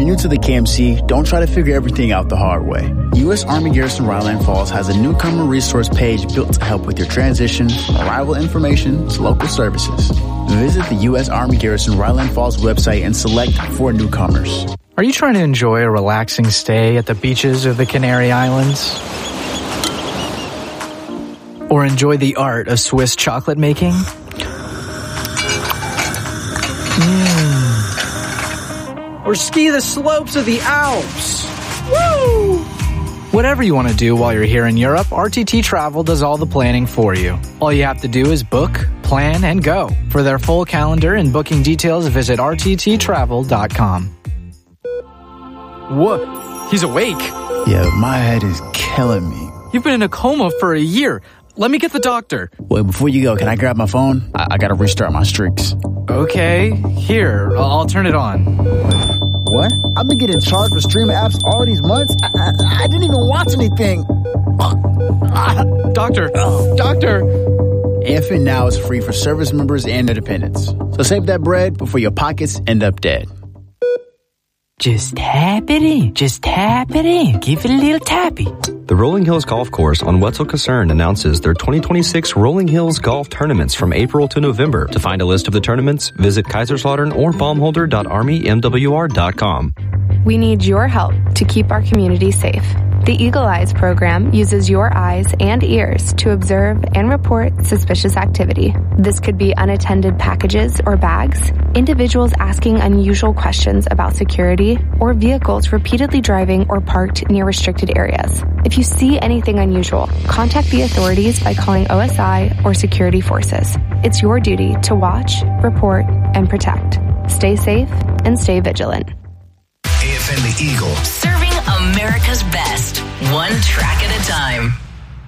you're new to the KMC, don't try to figure everything out the hard way. U.S. Army Garrison Rhineland Falls has a newcomer resource page built to help with your transition from arrival information to local services. Visit the U.S. Army Garrison Rhineland Falls website and select for newcomers. Are you trying to enjoy a relaxing stay at the beaches of the Canary Islands? Or enjoy the art of Swiss chocolate making? Or ski the slopes of the Alps? Woo! Whatever you want to do while you're here in Europe, RTT Travel does all the planning for you. All you have to do is book, plan, and go. For their full calendar and booking details, visit rtttravel.com. What? He's awake. Yeah, my head is killing me. You've been in a coma for a year. Let me get the doctor. Wait, before you go, can I grab my phone? I gotta restart my streaks. Okay, here, I'll turn it on. What? I've been getting charged for streaming apps all these months. I didn't even watch anything. Doctor! AFN Now is free for service members and their dependents. So save that bread before your pockets end up dead. Just tap it in. Just tap it in. Give it a little tappy. The Rolling Hills Golf Course on Wetzel Kaserne announces their 2026 Rolling Hills Golf Tournaments from April to November. To find a list of the tournaments, visit Kaiserslautern or baumholder.armymwr.com. We need your help to keep our community safe. The Eagle Eyes program uses your eyes and ears to observe and report suspicious activity. This could be unattended packages or bags, individuals asking unusual questions about security, or vehicles repeatedly driving or parked near restricted areas. If you see anything unusual, contact the authorities by calling OSI or security forces. It's your duty to watch, report, and protect. Stay safe and stay vigilant. AFN The Eagle. Serving America's best, one track at a time.